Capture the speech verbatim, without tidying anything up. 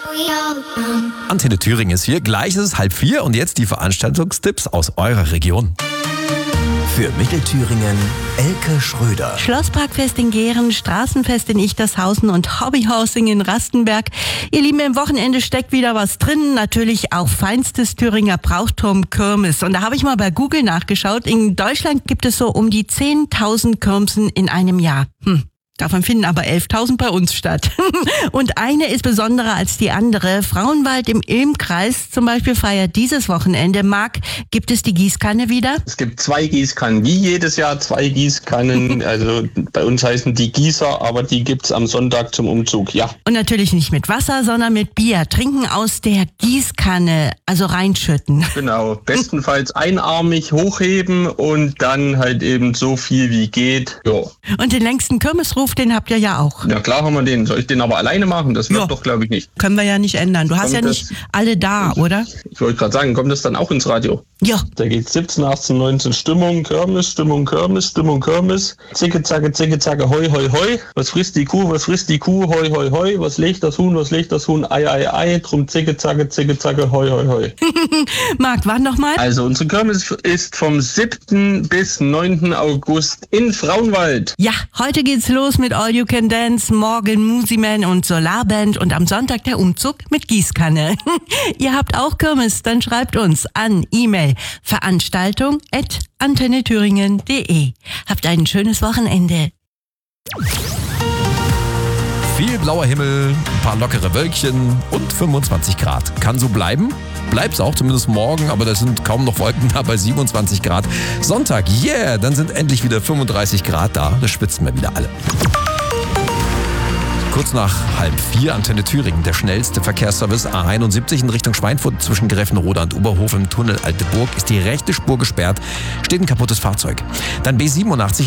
Antenne Thüringen ist hier. Gleich ist es halb vier und jetzt die Veranstaltungstipps aus eurer Region. Für Mittelthüringen Elke Schröder. Schlossparkfest in Gehren, Straßenfest in Ichtershausen und Hobbyhousing in Rastenberg. Ihr Lieben, im Wochenende steckt wieder was drin. Natürlich auch feinstes Thüringer Brauchtum Kirmes. Und da habe ich mal bei Google nachgeschaut. In Deutschland gibt es so um die zehntausend Kirmesen in einem Jahr. Hm. Davon finden aber elftausend bei uns statt. Und eine ist besonderer als die andere. Frauenwald im Ilmkreis zum Beispiel feiert dieses Wochenende. Marc, gibt es die Gießkanne wieder? Es gibt zwei Gießkannen, wie jedes Jahr zwei Gießkannen. Also bei uns heißen die Gießer, aber die gibt's am Sonntag zum Umzug, ja. Und natürlich nicht mit Wasser, sondern mit Bier. Trinken aus der Gießkanne, also reinschütten. Genau, bestenfalls einarmig hochheben und dann halt eben so viel wie geht. Ja. Und den längsten Kirmesruf, den habt ihr ja auch. Ja klar haben wir den. Soll ich den aber alleine machen? Das wird ja. doch, glaube ich, nicht. Können wir ja nicht ändern. Du hast Kommt ja nicht das, alle da, oder? Ich wollte gerade sagen, kommt das dann auch ins Radio? Ja. Da geht siebzehn, achtzehn, neunzehn, Stimmung, Kirmes, Stimmung, Kirmes, Stimmung, Kirmes. Zicke, zacke, zicke, zacke, hoi, hoi, hoi. Was frisst die Kuh, was frisst die Kuh, hoi, hoi, hoi. Was legt das Huhn, was legt das Huhn, ei, ei, ei. Drum zicke, zacke, zicke, zacke, hoi, hoi, hoi. Marc, wann nochmal? Also unsere Kirmes ist vom siebten bis neunten August in Frauenwald. Ja, heute geht's los mit All You Can Dance, morgen Musiman und Solarband und am Sonntag der Umzug mit Gießkanne. Ihr habt auch Kirmes, dann schreibt uns an E-Mail veranstaltung at antennethüringen punkt de. Habt ein schönes Wochenende. Viel blauer Himmel, ein paar lockere Wölkchen und fünfundzwanzig Grad. Kann so bleiben? Bleibt's auch, zumindest morgen, aber da sind kaum noch Wolken da bei siebenundzwanzig Grad. Sonntag, yeah, dann sind endlich wieder fünfunddreißig Grad da. Da schwitzen wir wieder alle. Kurz nach halb vier, Antenne Thüringen, der schnellste Verkehrsservice A einundsiebzig in Richtung Schweinfurt zwischen Greffenroda und Oberhof im Tunnel Alte Burg ist die rechte Spur gesperrt, steht ein kaputtes Fahrzeug. Dann B siebenundachtzig